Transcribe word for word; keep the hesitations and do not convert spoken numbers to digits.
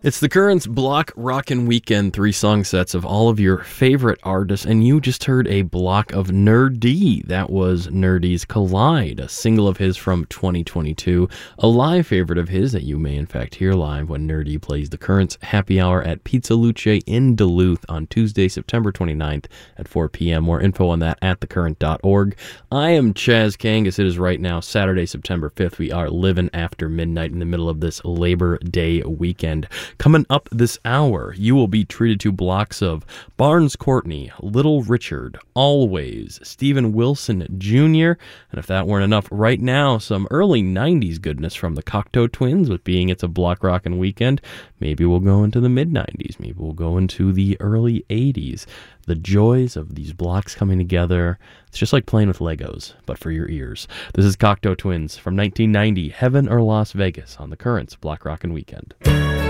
It's the Currents Block Rockin' Weekend, three song sets of all of your favorite artists, and you just heard a block of Nerdy. That was Nerdy's Collide, a single of his from twenty twenty-two, a live favorite of his that you may in fact hear live when Nerdy plays the Currents Happy Hour at Pizza Luce in Duluth on Tuesday, September twenty-ninth at four p.m. More info on that at the current dot org. I am Chaz Kangas. It is right now Saturday, September fifth. We are living after midnight in the middle of this Labor Day weekend. Coming up this hour, you will be treated to blocks of Barnes Courtney, Little Richard, Always, Steven Wilson Junior, and if that weren't enough, right now, some early nineties goodness from the Cocteau Twins, with being it's a block rockin' weekend. Maybe we'll go into the mid nineties. Maybe we'll go into the early eighties. The joys of these blocks coming together. It's just like playing with Legos, but for your ears. This is Cocteau Twins from nineteen ninety, Heaven or Las Vegas on the Currents Block Rockin' Weekend.